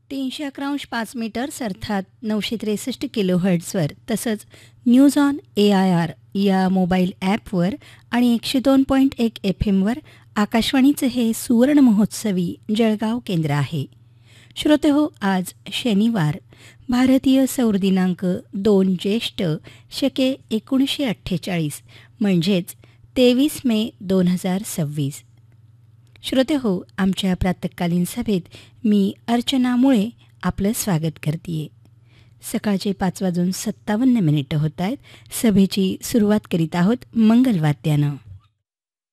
311.5 metres अर्थात 963 किलोहर्ट्झवर तसंच news on AIR या मोबाईल ॲपवर आणि 102.1 FM वर आकाशवाणीचे हे सुवर्ण महोत्सवी जळगाव केंद्र आहे. श्रोते हो, आज शनिवार भारतीय सौर दिनांक 2 ज्येष्ठ शके 1948 म्हणजेच 23 मे 2026. श्रोते हो, आमच्या प्रातःकालीन सभेत मी अर्चना मुळे आपलं स्वागत करते. सकाळचे 5:57 होत आहेत. सभेची सुरुवात करीत आहोत मंगलवाद्यानं.